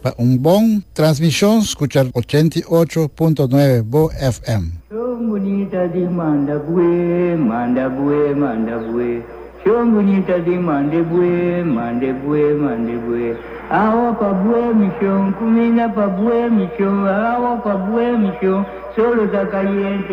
Para un buen transmisión, escuchar 88.9 Bo FM. Bonita di mandabue, mandabue, mandabue. Bonita di mandabue, mandabue, mandabue. Awa pa bue mission, kumina pa bue mission, awa pa bue mission, solo da caliente.